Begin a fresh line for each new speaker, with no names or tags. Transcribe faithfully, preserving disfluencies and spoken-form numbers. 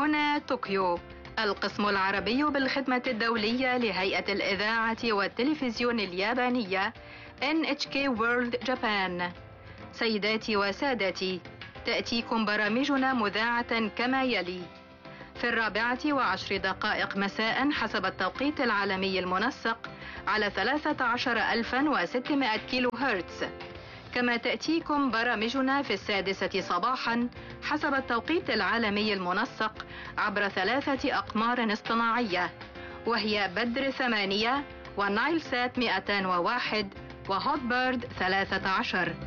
هنا طوكيو، القسم العربي بالخدمة الدولية لهيئة الإذاعة والتلفزيون اليابانية إن إتش كي World Japan. سيداتي وسادتي، تأتيكم برامجنا مذاعة كما يلي: في الرابعة وعشر دقائق مساء حسب التوقيت العالمي المنسق على ثلاثة عشر ألفا وستمائة كيلو هرتز. كما تأتيكم برامجنا في السادسة صباحا حسب التوقيت العالمي المنسق عبر ثلاثة أقمار اصطناعية، وهي بدر ثمانية ونايل سات مئتين وواحد وهوت بيرد ثلاثة عشر.